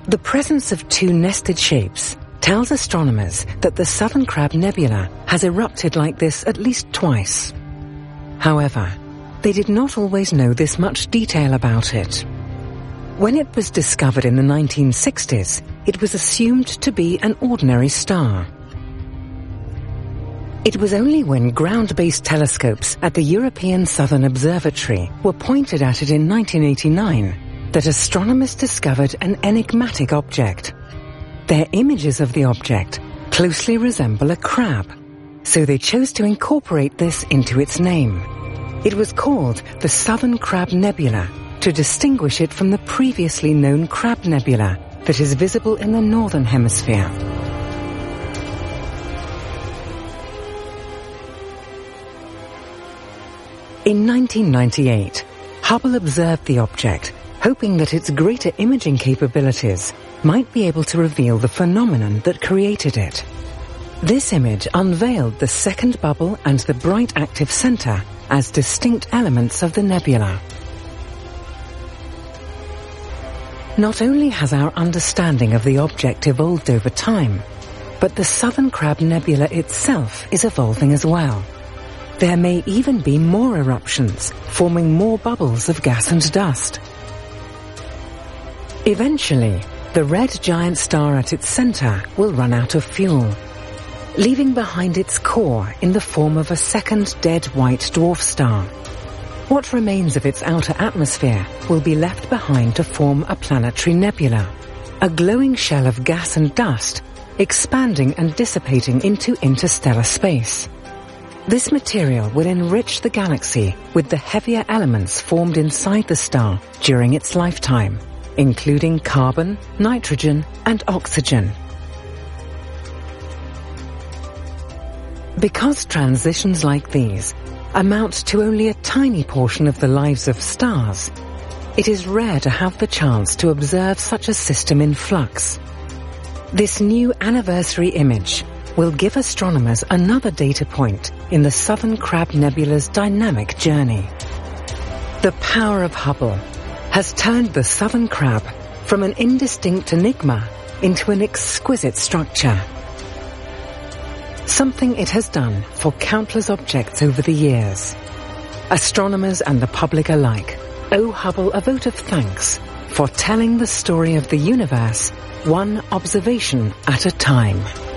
The presence of two nested shapes tells astronomers that the Southern Crab Nebula has erupted like this at least twice. However, they did not always know this much detail about it. When it was discovered in the 1960s, it was assumed to be an ordinary star. It was only when ground-based telescopes at the European Southern Observatory were pointed at it in 1989 that astronomers discovered an enigmatic object. Their images of the object closely resemble a crab, so they chose to incorporate this into its name. It was called the Southern Crab Nebula to distinguish it from the previously known Crab Nebula that is visible in the Northern Hemisphere. In 1998, Hubble observed the object, hoping that its greater imaging capabilities might be able to reveal the phenomenon that created it. This image unveiled the second bubble and the bright active center as distinct elements of the nebula. Not only has our understanding of the object evolved over time, but the Southern Crab Nebula itself is evolving as well. There may even be more eruptions, forming more bubbles of gas and dust. Eventually, the red giant star at its center will run out of fuel, leaving behind its core in the form of a second dead white dwarf star. What remains of its outer atmosphere will be left behind to form a planetary nebula, a glowing shell of gas and dust expanding and dissipating into interstellar space. This material will enrich the galaxy with the heavier elements formed inside the star during its lifetime, including carbon, nitrogen, and oxygen. Because transitions like these amount to only a tiny portion of the lives of stars, it is rare to have the chance to observe such a system in flux. This new anniversary image will give astronomers another data point in the Southern Crab Nebula's dynamic journey. The power of Hubble has turned the Southern Crab from an indistinct enigma into an exquisite structure. Something it has done for countless objects over the years. Astronomers and the public alike owe Hubble a vote of thanks for telling the story of the universe one observation at a time.